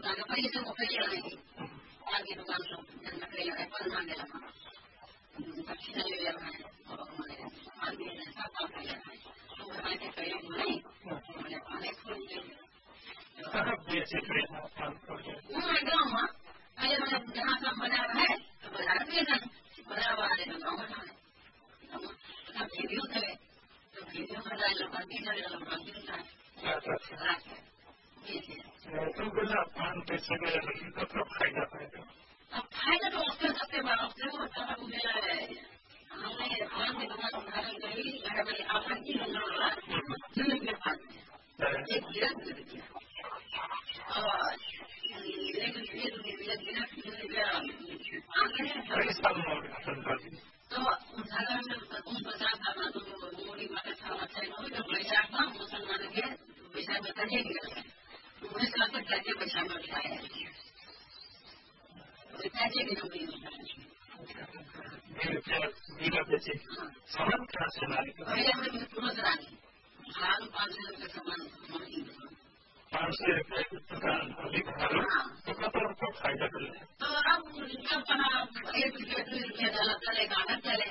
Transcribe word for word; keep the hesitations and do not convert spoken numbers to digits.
पैसे मोकळी नाही आगे दुकान त्यांना काही पण मांडायला दक्षिण आगे सापा माझ्या काही नाही अनेक गाँव में जहाँ सब बना है तो बाजार में बना वाले गाँव में वीडियो करे तो वीडियो बना लो बाकी करे लो बाकी तो बोला पान पैसे का तो फायदा फायदा अब फायदा तो उसके सबसे बड़ा उससे वो सारा मेरा है हमने पान की दुकान उठाने गई घर में आपन की लगा सुन के पास एक गिरफ्त कर दिया और लेकिन ये तो मेरा गिरफ्त आगे तो उदाहरण में उन बचा था तो मोड़ी माता था अच्छा तो पैसा था मुसलमान के पैसा में तजे गया उन्हें साथ जाके पैसा में उठाया पैसे की नौकरी मेरा पैसे सामान कहाँ से लाए पहले हमने तुरंत रानी हाल पाँच सौ रुपये सामान पाँच सौ रुपये दुकान अभी तो कब फायदा कर ले तो अब जब कहा एक रुपये दो रुपये डाला चलेगा अलग चले